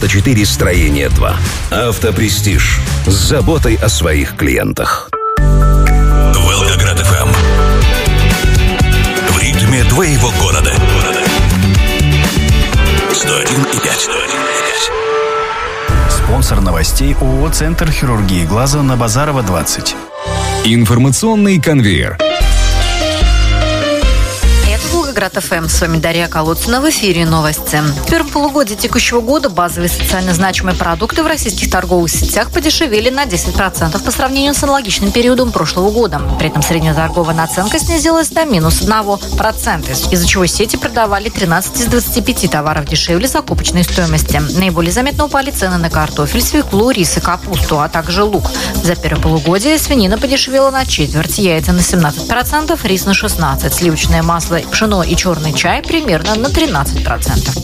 94, строение 2. Автопрестиж. С заботой о своих клиентах. Волгоград ФМ. В ритме твоего города. 101,5. Спонсор новостей ООО «Центр хирургии глаза» на Базарова, 20. Информационный конвейер. Волгоград ФМ. С вами Дарья Колодцина. В эфире новости. В первом полугодии текущего года базовые социально значимые продукты в российских торговых сетях подешевели на 10% по сравнению с аналогичным периодом прошлого года. При этом средняя торговая наценка снизилась до минус 1%, из-за чего сети продавали 13 из 25 товаров дешевле закупочной стоимости. Наиболее заметно упали цены на картофель, свеклу, рис и капусту, а также лук. За первое полугодие свинина подешевела на четверть, яйца на 17%, рис на 16%, сливочное масло, пшено и черный чай примерно на 13%.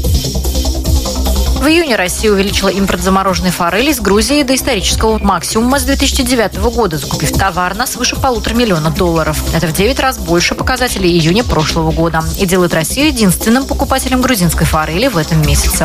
В июне Россия увеличила импорт замороженной форели из Грузии до исторического максимума с 2009 года, закупив товар на свыше $1,5 миллиона. Это в 9 раз больше показателей июня прошлого года и делает Россию единственным покупателем грузинской форели в этом месяце.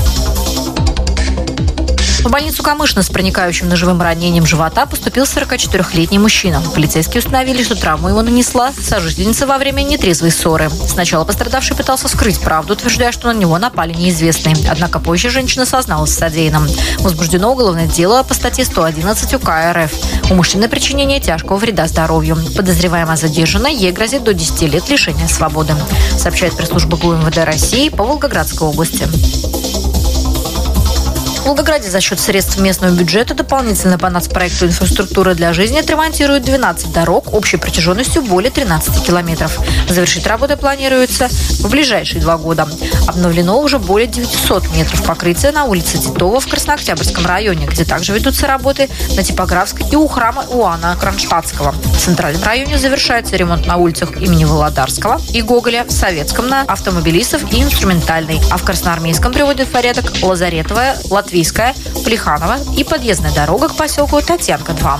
В больницу Камышино с проникающим ножевым ранением живота поступил 44-летний мужчина. Полицейские установили, что травму его нанесла сожительница во время нетрезвой ссоры. Сначала пострадавший пытался скрыть правду, утверждая, что на него напали неизвестные. Однако позже женщина созналась в содеянном. Возбуждено уголовное дело по статье 111 УК РФ. Умышленное причинение тяжкого вреда здоровью. Подозреваемая задержана, ей грозит до 10 лет лишения свободы, сообщает пресс-служба ГУ МВД России по Волгоградской области. В Волгограде за счет средств местного бюджета дополнительно по нацпроекту «Инфраструктура для жизни» отремонтируют 12 дорог общей протяженностью более 13 километров. Завершить работы планируется в ближайшие 2 года. Обновлено уже более 900 метров покрытия на улице Титова в Краснооктябрьском районе, где также ведутся работы на Типографской и у храма Иоанна Кронштадтского. В Центральном районе завершается ремонт на улицах имени Володарского и Гоголя, в Советском на Автомобилистов и Инструментальной, а в Красноармейском приводят в порядок Лазаретовая, Латвийская, Плеханова и подъездная дорога к поселку Татьянка-2.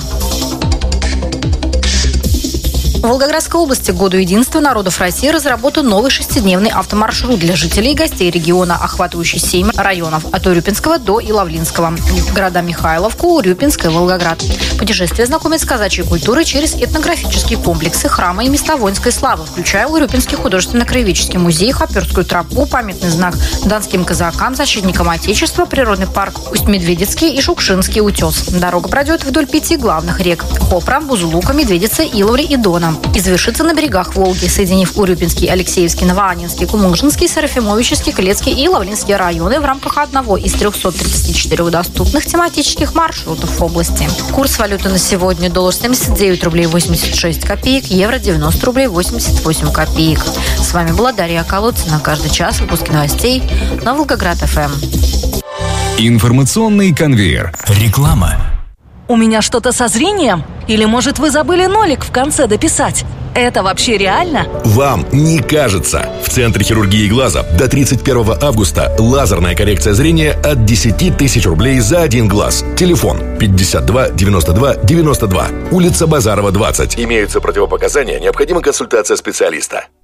В Волгоградской области к Году единства народов России разработан новый 6-дневный автомаршрут для жителей и гостей региона, охватывающий 7 районов от Урюпинского до Иловлинского. Города Михайловку, Урюпинск и Волгоград. Путешествие знакомит с казачьей культурой через этнографические комплексы, храмы и места воинской славы, включая Урюпинский художественно-краеведческий музей, Хоперскую тропу, памятный знак донским казакам, защитникам Отечества, природный парк Усть-Медведицкий и Шукшинский утес. Дорога пройдет вдоль 5 главных рек – Хопра, Бузулука, Медведицы, Иловли и Дона. И завершится на берегах Волги, соединив Урюпинский, Алексеевский, Новоаннинский, Кумужинский, Серафимовический, Колецкий и Лавлинский районы в рамках одного из 334 доступных тематических маршрутов в области. Курс валюты на сегодня: доллар 79 рублей 86 копеек, евро 90 рублей 88 копеек. С вами была Дарья Колодцина. Каждый час выпуски новостей на Волгоград ФМ. Информационный конвейер. Реклама. У меня что-то со зрением? Или, может, вы забыли нолик в конце дописать? Это вообще реально? Вам не кажется. В Центре хирургии глаза до 31 августа лазерная коррекция зрения от 10 тысяч рублей за один глаз. Телефон 52 92 92. Улица Базарова, 20. Имеются противопоказания, необходима консультация специалиста.